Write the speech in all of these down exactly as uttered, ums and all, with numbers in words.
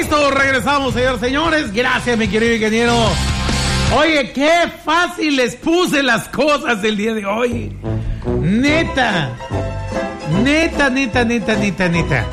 Listo, regresamos, señores, señores. Gracias, mi querido ingeniero. Oye, qué fácil les puse las cosas el día de hoy. Neta. Neta, neta, neta, neta, neta.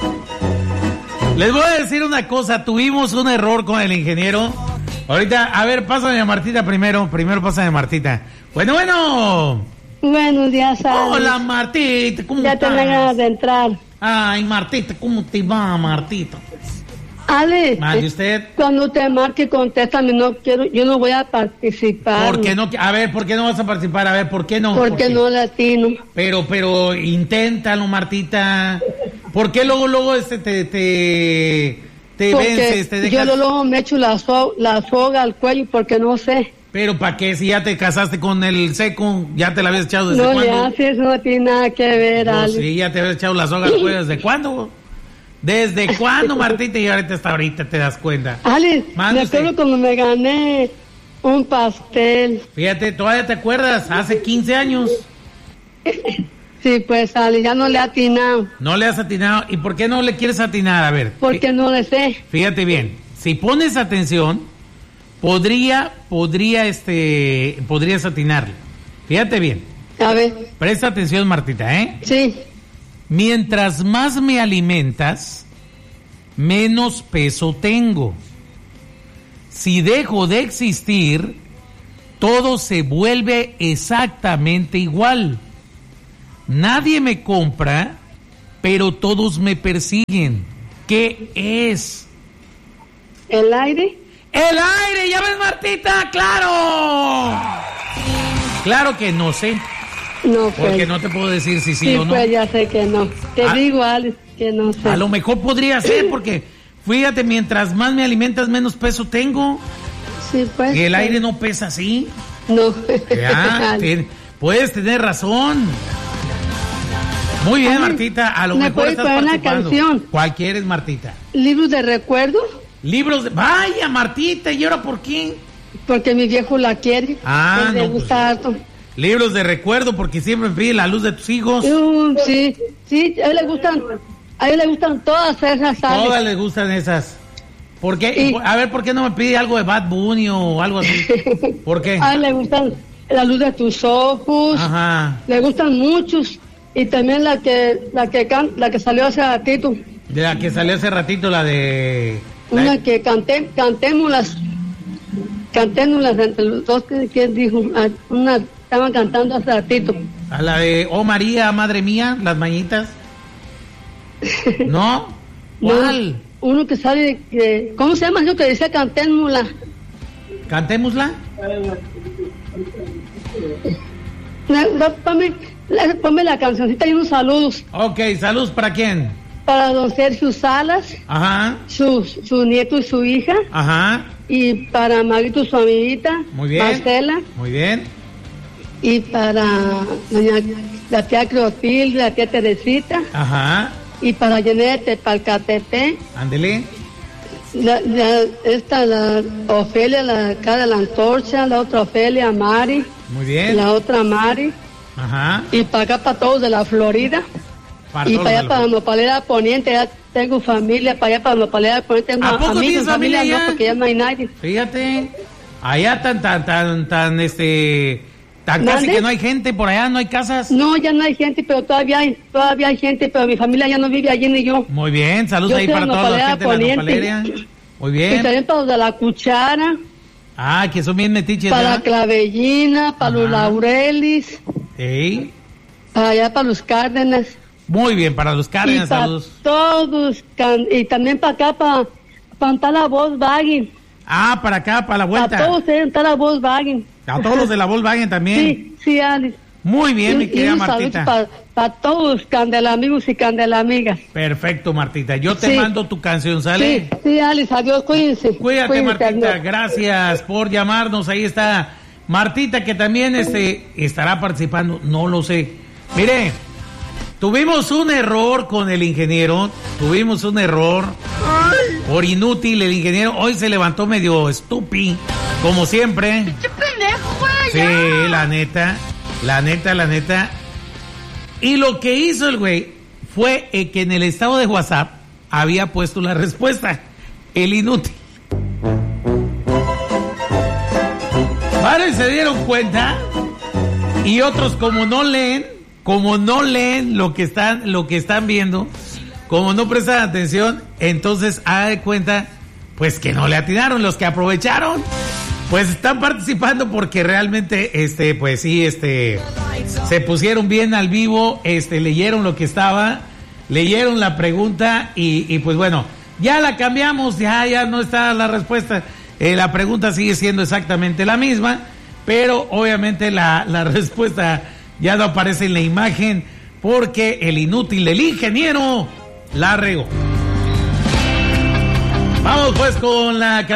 Les voy a decir una cosa. Tuvimos un error con el ingeniero. Ahorita, a ver, pásame a Martita primero. Primero pásame a Martita. Bueno, bueno. Buenos días, Alex. Hola, Martita, ¿cómo ya estás? Ya tenía ganas de entrar. Ay, Martita, ¿cómo te va, Martita? Alex, ¿Mande usted? Cuando te marque, contéstame, no quiero, yo no voy a participar. ¿Por qué no? A ver, ¿por qué no vas a participar? A ver, ¿por qué no? Porque ¿Por no latino. Pero, pero, inténtalo, Martita. ¿Por qué luego, luego, este, te, te, te vences, te dejas? Yo luego me echo la, so, la soga al cuello porque no sé. Pero, ¿para qué? Si ya te casaste con el seco, ya te la habías echado desde no cuándo. No le haces, no tiene nada que ver, no, Alex. Sí, ya te habías echado la soga al cuello, ¿desde cuándo? ¿Desde cuándo, Martita? Y ahorita hasta ahorita te das cuenta. Alex, me acuerdo cuando me gané un pastel. Fíjate, ¿todavía te acuerdas? Hace quince años. Sí, pues, Alex, ya no le he atinado. No le has atinado. ¿Y por qué no le quieres atinar? A ver. Porque no le sé. Fíjate bien. Si pones atención, podría, podría, este, podrías atinarle. Fíjate bien. A ver. Presta atención, Martita, ¿eh? Sí. Mientras más me alimentas, menos peso tengo. Si dejo de existir, todo se vuelve exactamente igual. Nadie me compra, pero todos me persiguen. ¿Qué es? ¿El aire? ¡El aire! ¿Ya ves, Martita? ¡Claro! Claro que no sé. No, pues. Porque no te puedo decir si sí, sí o no. Pues ya sé que no. Te a, digo, Alex, que no sé. A lo mejor podría ser, porque fíjate, mientras más me alimentas, menos peso tengo. Sí, pues. Y el aire no pesa así. No. Ya, ten, puedes tener razón. Muy bien, Alex, Martita. A lo ¿me mejor estás poner participando. Una canción? ¿Cuál quieres, Martita? ¿Libros de recuerdo? Libros de... Vaya, Martita, ¿y ahora por qué? Porque mi viejo la quiere. Ah, no. Le gusta pues, harto. Libros de recuerdo, porque siempre pide la luz de tus hijos. Uh, sí, sí, a él le gustan, a él le gustan todas esas. ¿sabes? Todas le gustan esas. ¿Por qué? Sí. A ver, ¿por qué no me pide algo de Bad Bunny o algo así? ¿Por qué? A él le gustan la luz de tus ojos. Ajá. Le gustan muchos. Y también la que, la que can, la que salió hace ratito. De la que salió hace ratito, la de... Una la... que canté, cantémoslas. Cantémoslas entre los dos, que, que dijo, una... Estaban cantando hace ratito. A la de Oh María, Madre Mía, las mañitas. ¿No? ¿Cuál? No, uno que sale de, de... ¿Cómo se llama eso que decía cantémosla? ¿Cantémosla? Ponme, ponme la cancioncita y unos saludos. Ok, saludos ¿para quién? Para don Sergio Salas. Ajá. Su, su nieto y su hija. Ajá. Y para Marito, su amiguita. Muy bien. Marcela. Muy bien. Y para doña, la tía Clotilde, la tía Teresita. Ajá. Y para Janet, para el Catete. Ándele. La, la, esta, la Ofelia, la cara de la antorcha, la otra Ofelia, Mari. Muy bien. La otra Mari. Ajá. Y para acá, para todos de la Florida. Para y para allá, para Nopalera Poniente, ya tengo familia. Para allá, para Nopalera Poniente, tengo ¿A poco amigos, familia, familia no, porque ya no hay nadie. Fíjate. Allá tan, tan, tan, tan, este... Tan casi que no hay gente por allá, no hay casas. No, ya no hay gente, pero todavía hay, todavía hay gente, pero mi familia ya no vive allí ni yo. Muy bien, saludos ahí para toda la gente de la Nopalera. Muy bien. Y también para los de la Cuchara. Ah, que son bien metiches. Para ¿verdad? la Clavellina, para Ajá. los Laurelis. Sí. Para allá, para los Cárdenas. Muy bien, para los Cárdenas, y para saludos. Todos, y también para acá, para, para estar la Volkswagen. Ah, para acá, para la vuelta. Para todos ustedes está la Volkswagen. A todos los de la Volkswagen también. Sí, sí, Alice. Muy bien, y, mi querida Martita. Para pa todos, candelamigos y candelamigas. Perfecto, Martita. Yo te sí. mando tu canción, ¿sale? Sí, sí, Alice, adiós, cuídense. Cuídate, cuídense, Martita. adiós. Gracias por llamarnos. Ahí está Martita, que también este, estará participando. No lo sé. Mire, tuvimos un error con el ingeniero. Tuvimos un error. Ay. Por inútil, el ingeniero hoy se levantó medio estúpido, como siempre. ¡Qué pendejo, güey! Sí, la neta, la neta, la neta. Y lo que hizo el güey fue eh, que en el estado de WhatsApp había puesto la respuesta. el inútil. Varios se dieron cuenta y otros como no leen, como no leen lo que están, lo que están viendo, como no prestan atención, entonces haga de cuenta pues que no le atinaron. Los que aprovecharon pues están participando porque realmente este pues sí este se pusieron bien al vivo, este leyeron lo que estaba, leyeron la pregunta y, y pues bueno, ya la cambiamos, ya ya no está la respuesta. Eh, la pregunta sigue siendo exactamente la misma, pero obviamente la, la respuesta ya no aparece en la imagen porque el inútil, el ingeniero, la regó. Vamos pues con la